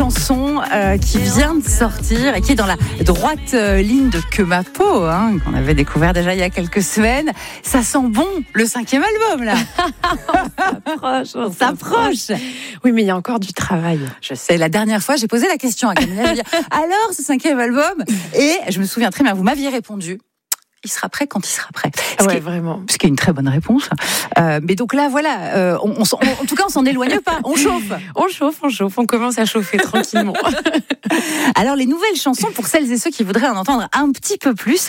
chanson qui vient de sortir et qui est dans la droite ligne de Que ma peau, qu'on avait découvert déjà il y a quelques semaines. Ça sent bon, le 5e album, là. On s'approche. Oui, mais il y a encore du travail. Je sais, la dernière fois, j'ai posé la question à Camilla. Je dis, alors, ce 5e album? Et je me souviens très bien, vous m'aviez répondu. Il sera prêt quand il sera prêt. Vraiment. Ce qui est une très bonne réponse. Mais donc là, voilà, en tout cas, on s'en éloigne pas. On chauffe. On chauffe. On commence à chauffer tranquillement. Alors, les nouvelles chansons, pour celles et ceux qui voudraient en entendre un petit peu plus,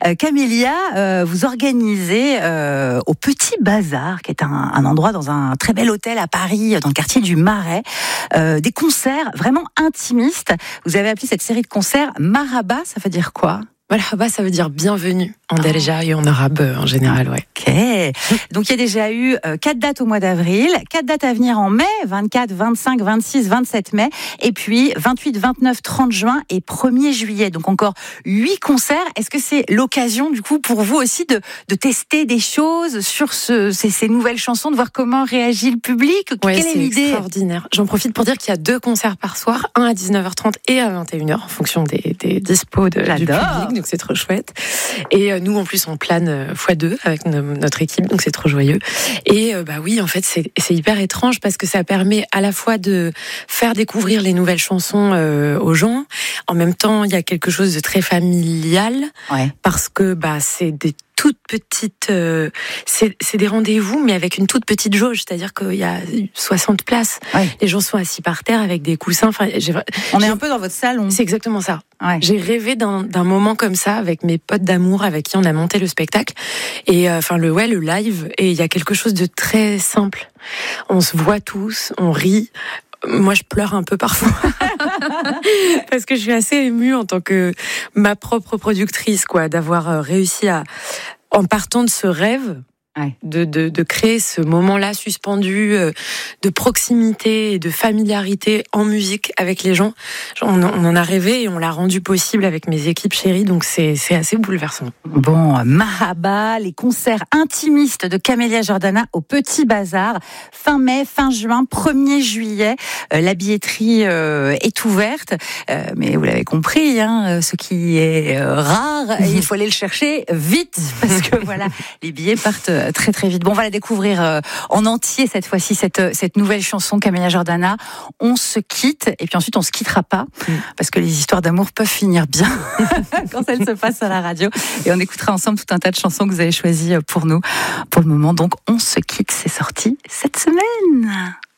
Camélia, vous organisez au Petit Bazar, qui est un endroit dans un très bel hôtel à Paris, dans le quartier du Marais, des concerts vraiment intimistes. Vous avez appelé cette série de concerts Marhaba, ça veut dire quoi? Marhaba, ça veut dire bienvenue en Darija et en arabe en général, ouais. Ok. Donc il y a déjà eu 4 dates au mois d'avril, 4 dates à venir en mai, 24, 25, 26, 27 mai, et puis 28, 29, 30 juin et 1er juillet. Donc encore 8 concerts. Est-ce que c'est l'occasion du coup pour vous aussi de tester des choses sur ces nouvelles chansons, de voir comment réagit le public? Ouais, quelle est l'idée? Extraordinaire. J'en profite pour dire qu'il y a 2 concerts par soir, un à 19h30 et à 21h en fonction des dispos du public. Donc c'est trop chouette. Et nous, en plus, on plane x2 avec notre équipe, donc c'est trop joyeux. Et oui, en fait, c'est hyper étrange parce que ça permet à la fois de faire découvrir les nouvelles chansons aux gens. En même temps, il y a quelque chose de très familial, parce que c'est des toutes petites, c'est des rendez-vous, mais avec une toute petite jauge, c'est-à-dire qu'il y a 60 places. Ouais. Les gens sont assis par terre avec des coussins. Enfin, on est un peu dans votre salon. C'est exactement ça. Ouais. J'ai rêvé d'un moment comme ça avec mes potes d'amour avec qui on a monté le spectacle. Et le live. Et il y a quelque chose de très simple. On se voit tous, on rit. Moi, je pleure un peu parfois parce que je suis assez émue en tant que ma propre productrice, d'avoir réussi en partant de ce rêve. Ouais. De créer ce moment-là suspendu de proximité et de familiarité en musique avec les gens. On en a rêvé et on l'a rendu possible avec mes équipes chéries, donc c'est assez bouleversant. Bon, Marhaba, les concerts intimistes de Camélia Jordana au Petit Bazar, fin mai, fin juin, 1er juillet. La billetterie est ouverte, mais vous l'avez compris, ce qui est rare, il faut aller le chercher vite, parce que voilà, les billets partent très très vite. Bon, on va la découvrir en entier cette fois-ci, cette nouvelle chanson Camélia Jordana. On se quitte et puis ensuite on se quittera pas parce que les histoires d'amour peuvent finir bien quand elles se passent à la radio. Et on écoutera ensemble tout un tas de chansons que vous avez choisies pour nous. Pour le moment, donc, on se quitte. C'est sorti cette semaine.